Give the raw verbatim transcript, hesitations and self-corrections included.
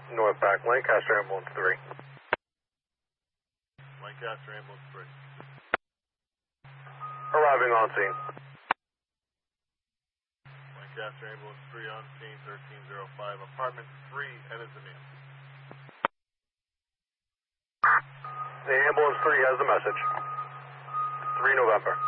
Northback, Lancaster Ambulance three. Lancaster Ambulance three. Arriving on scene. Lancaster Ambulance three on scene, thirteen oh five, apartment three, N as in Nancy. The ambulance three has the message. three November.